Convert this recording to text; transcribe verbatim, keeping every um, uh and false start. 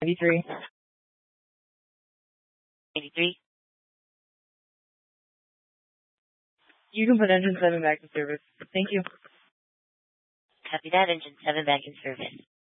ninety-three. eighty-three. You can put engine seven back in service. Thank you. Copy that. Engine seven back in service.